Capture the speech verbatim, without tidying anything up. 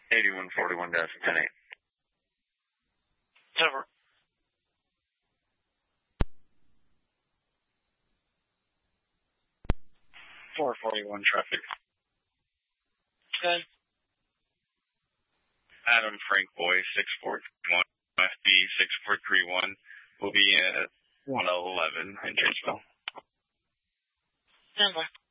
eighty-one forty-one dash ten eight. Over. four forty-one traffic. Good. Adam Frank Boy, six four one, F B six four three one, will be at one eleven in Janesville. Stand by.